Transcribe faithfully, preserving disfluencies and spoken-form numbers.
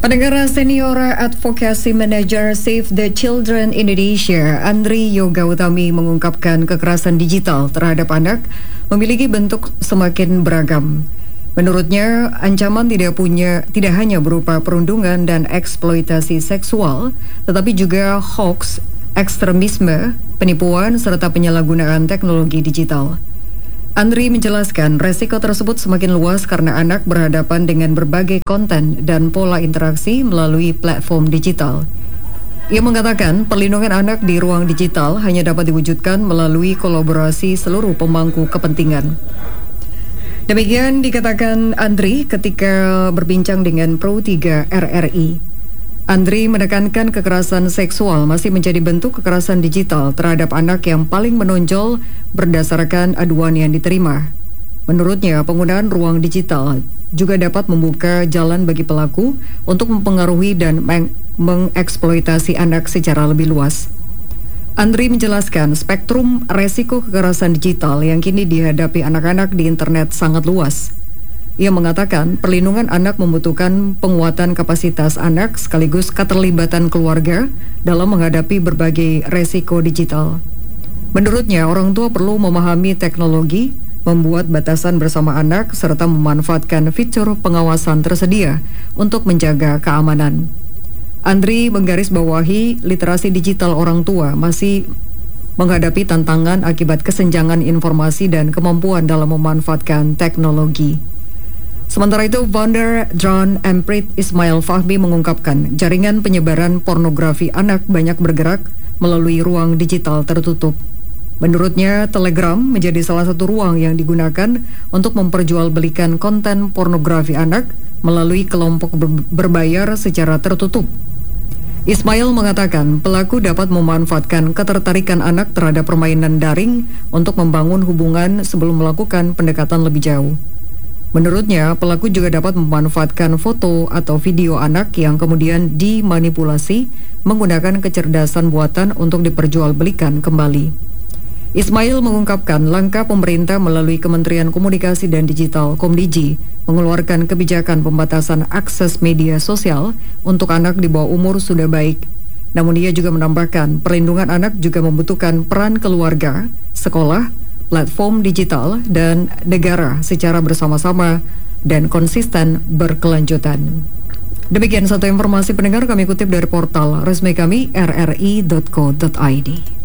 Pendengar Senior Advocacy Manager Save the Children Indonesia, Andri Yoga Utami mengungkapkan kekerasan digital terhadap anak memiliki bentuk semakin beragam. Menurutnya, ancaman tidak punya tidak hanya berupa perundungan dan eksploitasi seksual, tetapi juga hoax, ekstremisme, penipuan, serta penyalahgunaan teknologi digital. Andri menjelaskan resiko tersebut semakin luas karena anak berhadapan dengan berbagai konten dan pola interaksi melalui platform digital. Ia mengatakan perlindungan anak di ruang digital hanya dapat diwujudkan melalui kolaborasi seluruh pemangku kepentingan. Demikian dikatakan Andri ketika berbincang dengan Pro tiga R R I. Andri menekankan kekerasan seksual masih menjadi bentuk kekerasan digital terhadap anak yang paling menonjol berdasarkan aduan yang diterima. Menurutnya, penggunaan ruang digital juga dapat membuka jalan bagi pelaku untuk mempengaruhi dan meng- mengeksploitasi anak secara lebih luas. Andri menjelaskan spektrum resiko kekerasan digital yang kini dihadapi anak-anak di internet sangat luas. Ia mengatakan perlindungan anak membutuhkan penguatan kapasitas anak sekaligus keterlibatan keluarga dalam menghadapi berbagai resiko digital. Menurutnya, orang tua perlu memahami teknologi, membuat batasan bersama anak, serta memanfaatkan fitur pengawasan tersedia untuk menjaga keamanan. Andri menggarisbawahi literasi digital orang tua masih menghadapi tantangan akibat kesenjangan informasi dan kemampuan dalam memanfaatkan teknologi. Sementara itu, founder John Emprit Ismail Fahmi mengungkapkan jaringan penyebaran pornografi anak banyak bergerak melalui ruang digital tertutup. Menurutnya, Telegram menjadi salah satu ruang yang digunakan untuk memperjualbelikan konten pornografi anak melalui kelompok berbayar secara tertutup. Ismail mengatakan pelaku dapat memanfaatkan ketertarikan anak terhadap permainan daring untuk membangun hubungan sebelum melakukan pendekatan lebih jauh. Menurutnya, pelaku juga dapat memanfaatkan foto atau video anak yang kemudian dimanipulasi menggunakan kecerdasan buatan untuk diperjualbelikan kembali. Ismail mengungkapkan langkah pemerintah melalui Kementerian Komunikasi dan Digital Komdigi mengeluarkan kebijakan pembatasan akses media sosial untuk anak di bawah umur sudah baik. Namun ia juga menambahkan perlindungan anak juga membutuhkan peran keluarga, sekolah, platform digital, dan negara secara bersama-sama dan konsisten berkelanjutan. Demikian satu informasi pendengar kami kutip dari portal resmi kami r r i dot co dot i d.